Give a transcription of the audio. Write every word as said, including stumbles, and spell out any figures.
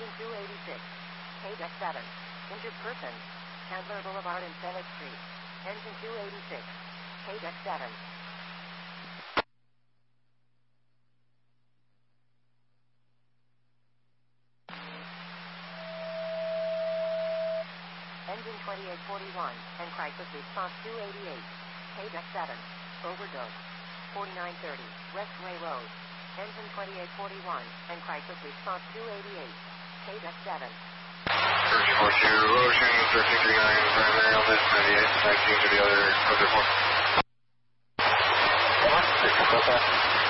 Engine two eighty-six. K deck seven. Injured person. Chandler Boulevard and Senate Street. Engine two eighty-six. K deck seven. Engine twenty-eight forty-one, and crisis response two eighty-eight. K deck seven. Overdose. forty-nine thirty, Westway Road. Engine twenty-eight forty-one, and crisis response two eighty-eight. K deck seven. thirty-four two, Ocean, thirteen thirty-nine, primary on this, ninety-eight, nineteen to the other, other one. One, six,